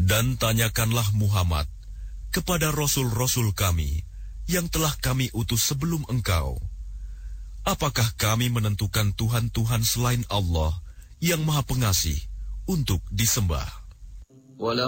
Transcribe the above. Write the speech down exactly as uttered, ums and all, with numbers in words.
Dan tanyakanlah Muhammad kepada rasul-rasul kami yang telah kami utus sebelum engkau, apakah kami menentukan Tuhan-Tuhan selain Allah yang Maha Pengasih untuk disembah?